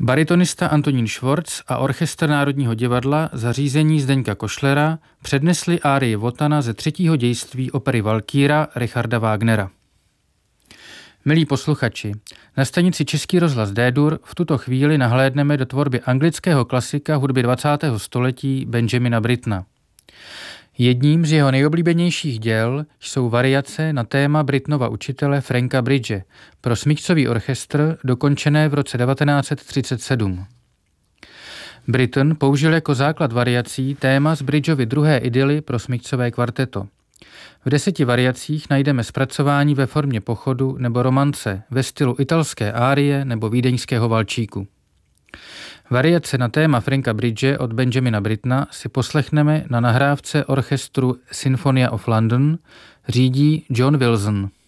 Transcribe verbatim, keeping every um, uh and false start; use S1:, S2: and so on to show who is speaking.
S1: Baritonista Antonín Švorc a orchestr Národního divadla za řízení Zdeňka Košlera přednesli árii Wotana ze třetího dějství opery Valkýra Richarda Wagnera. Milí posluchači, na stanici Český rozhlas D-dur v tuto chvíli nahlédneme do tvorby anglického klasika hudby dvacátého století Benjamina Brittona. Jedním z jeho nejoblíbenějších děl jsou variace na téma Brittonova učitele Franka Bridge pro smyčcový orchestr dokončené v roce devatenáct set třicet sedm. Britten použil jako základ variací téma z Bridgeovy druhé idyly pro smyčcové kvarteto. V deseti variacích najdeme zpracování ve formě pochodu nebo romance ve stylu italské árie nebo vídeňského valčíku. Variace na téma Franka Bridge od Benjamina Brittona si poslechneme na nahrávce orchestru Sinfonia of London, řídí John Wilson.